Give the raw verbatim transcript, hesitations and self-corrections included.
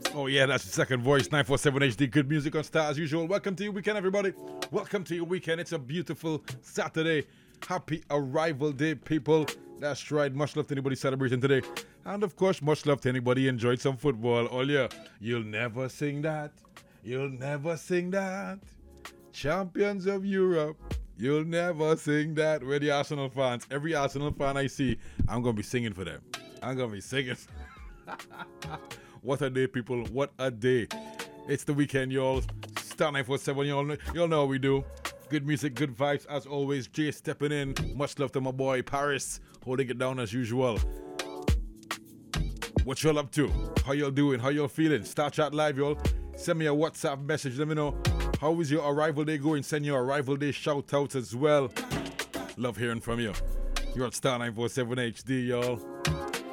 Oh yeah, that's the second voice, nine four seven H D, good music on Star as usual. Welcome to your weekend, everybody. Welcome to your weekend. It's a beautiful Saturday. Happy Arrival Day, people. That's right, much love to anybody celebrating today. And of course, much love to anybody enjoyed some football. Oh yeah, you'll never sing that. You'll never sing that. Champions of Europe. You'll never sing that. We're the Arsenal fans. Every Arsenal fan I see, I'm going to be singing for them. I'm going to be singing. What a day, people. What a day. It's the weekend, y'all. Star nine four seven, y'all know, y'all know how we do. Good music, good vibes, as always. Jay stepping in. Much love to my boy, Paris. Holding it down as usual. What y'all up to? How y'all doing? How y'all feeling? Star Chat Live, y'all. Send me a WhatsApp message. Let me know how is your arrival day going. Send your arrival day shout outs as well. Love hearing from you. You're at Star nine four seven H D, y'all.